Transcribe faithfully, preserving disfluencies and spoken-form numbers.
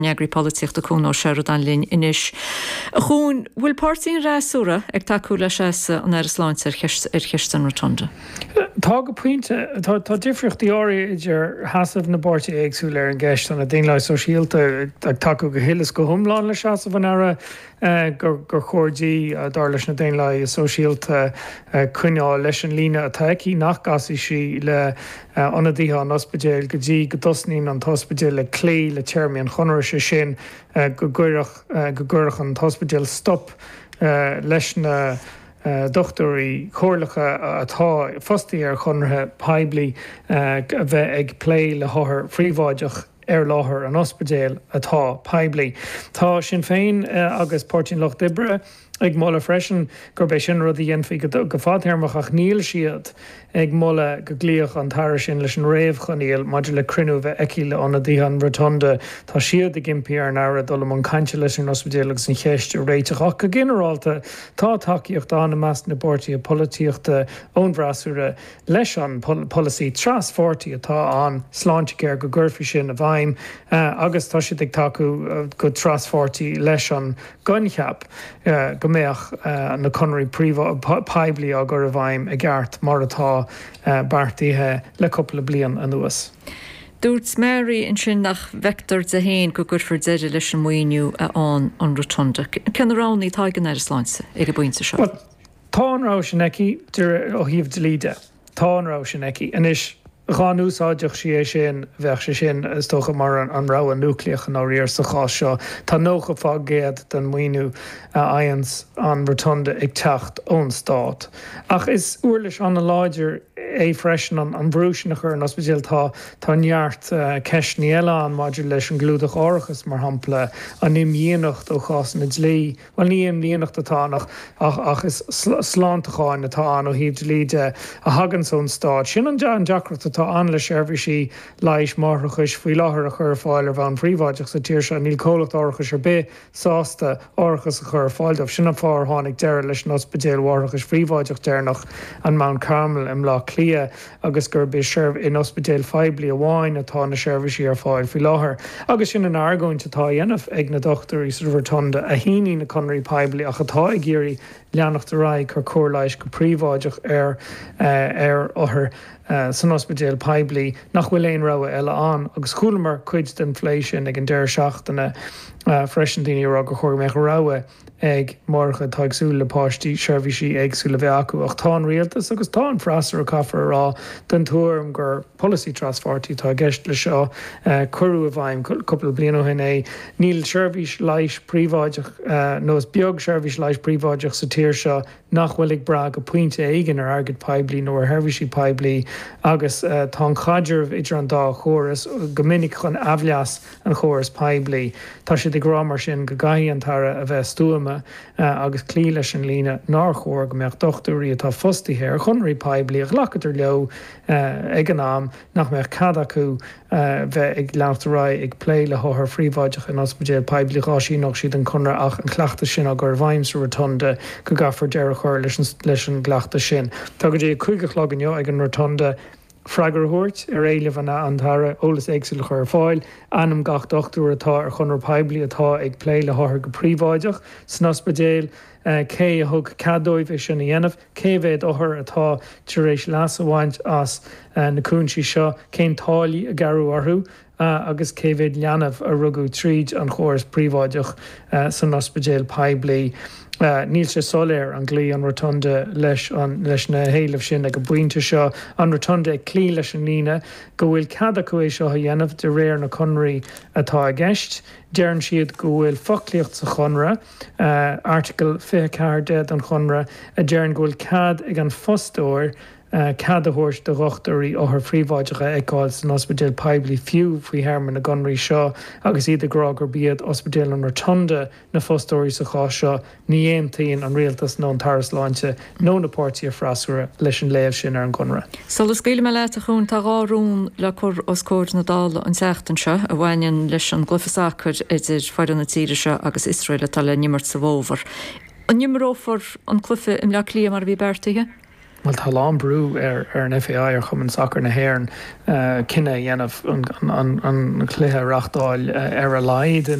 neagri políocht a cún ó seú an linn inis. A chun bhfuil pártíín réúra ag taú le sé an ar sláint ar cheistan rotonda. Tá go puinte tá difriocht í áí idir hasamh na báirtí éagsú le an gceist an a d leis ó síalta ag taú go hilas go thumláin le seasamh an ara gur gur chóirdí dar leis na daon le sóisialta cuineáil leis an lína atá í nach gasí si le anadíthe an ospidéil go dtí go dosnín an tospidéil le clé le teirmí an chonar se sin go gcuireach an tospidéil stop leis na dochtarí chóirlacha atá fostaí ar chunrathe peibli bheith ag plé leáthair phríomháideach ar láthair an ospidéil atá peibli. Tá sin féin agus Páirtín Loch Dibre ag molla freisin gur bééis sin rud dhéanfaí go fádthearmach ach níl siad ag molla go glíoch an taire sin leis an réomh choníil maidir le crinú bheith eici le anadíthe an rotonda tá siad ag gimpí ar an airad dul am an cainte leis an ospidéil agus an cheist réiteach ach go generalta tá takeíocht an meas na báirtí a políochta ónbhrasúra leis an policy trasfortí atá an sláinticéir go ggurfi sin a bhaim agus tá siad ag taú go trasfortí leis an guncheap go méach na conraí peibli a gur a bhaim a gceart mar atá beartaithe le coppla blian an nuas. Dúirt Mary in sin nach vector de héin go gur for deide leis an muoinú an an rotonda. Ken ránaí tá gan ar sláinsa ag a buinte seo? Tá an rá sin eici ó híomh de líide. Tá an rá sin eici inis Ghanúsáideach sé é sin bheith sé sin is tócha mar an rá an núcleach an áíar sa chá seo. Tá nócha fá géad den muoinú aons an rotonda ag techt ón stát. Ach is uirlis an a láidir é freisin an an bhrúisnachar an ospidéil tá tá neart ceisní eile an maidir leis an glúdach árachas mar hampla an imdhéanacht ó chás na dlí. Well ní imdhéanacht atá nach ach, ach is sláintacháin atá an ó híomh de líide a hagan son stát. Sin an dean deacrat atá an le seirbhísí leiis marthachas faoi láthair a chur fáil ar bhain phríomháideach sa tíir se níl cólacht árachas ar bé sásta árachas a chur fáildamh sinna fár tháinig deire leis an ospidéil árachas phríomháideach déirnach an Mount Carmel im lá clia agus gur bé seirbh in ospidéil feibli a bháin atá na seirbhísí ar fáil faoi láthair. Agus sin an argóint atá dhéanamh ag na dochtarí sa rotonda a híní na conraí peibli ach atá ag géirí leannacht a raig chu cóir leiis go príomháideach ar ar othair san ospidéil peibli nach bhfuil éon rogha eile an agus chulamar cuid den inflation ag an deir seachtainna freisin daoine rá go chuir meach rogha ag marcha taigsú le páistí seirbhísí agsú le bheith acu ach tá an rialtas agus tá an freasar a caafar rá den tuairm gur policy trasfortí tá gceist le seo curú a bhaim coppla blian ó hin é níl seirbhís leiis príomháideach nó beag seirbhís leiis príomháideach sa tíir seo nach bhfuil ag bra go puinte éigen ar agad peibli nó ar seirbhísí peibli agus tá an chaidirh idir an dá chóras go minic chun abhleas an chóras peibli. Tá siad ag rá mar sin go gaií an tara a bheith stúama agus clí leis an lína ná chóir go meach dochtarí atá fostaithe ar chunraí peibli ag lachaidir leo ag an am nach meach cad acu bheith ag leantará ag plé leáthair phríomháideach in ospidéil peibli gáisí nach siad an chunra ach an cleachta sin a gur bhaim sa rotonda go gafar deire chuir leis an gleachta sin. Tá go dtí chuigech legan ag an rotonda Fragar hort ar éileh an antara ólas éagsúla chur fáil anam gach dochtú atá ar chunar peibli atá ag plé leáthair go príomháideach san ospidéil cé a thug cadóibh is sin na dhéanamh céhéad óthir atá tuéis leas a bhaint as na cúnsí seo cén tálaí a garú orthú agus céhéad leanamh a rugú tríd an chóras príomháideach san ospidéil peibli. Uh, níl sé soléir an glí an rotonda leis an leis na héileh sin ag go buinte seo an rotonda ag clí leis an lína go bhfuil cad acu é seo a dhéanamh de réir na conraí atá a gceist. Dearan siad go bhfuil foclíocht sa chonra uh, article fiche dead an chonra a dearan go bhfuil cad ag an fostóir Uh, cad a thuirt de rochtarí ó th phríomháideacha agáil san ospidéil peibli fiú faoi herman na gunraí seo agus iad ará gur bíad ospidéil an rotonda na fostóirí sa chá seo ní aontaíonn an rialtas nó an tarasláinte nó na pártaí a freasúra leis an léamh sin ar an gunra. Solas scaoile me leat a chun tá rárún le chur os cóir na dála an seachtain seo a bhhaineann leis an glufasáchar idir fáidir na tíre seo agus Israel atá le nimmart sa bhómhar. An nimrófar an clufa im le clia mar bhí beartaithe? Well tá lá brú ar ar an F A I ar chum an sacr na hhéirn cinenne dhéanamh an chluthe reachtáil ar a laid